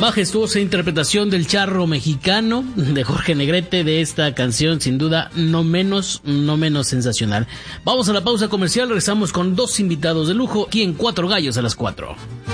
Majestuosa interpretación del charro mexicano de Jorge Negrete de esta canción, sin duda no menos sensacional. Vamos a la pausa comercial, regresamos con dos invitados de lujo aquí en Cuatro Gallos a las 4.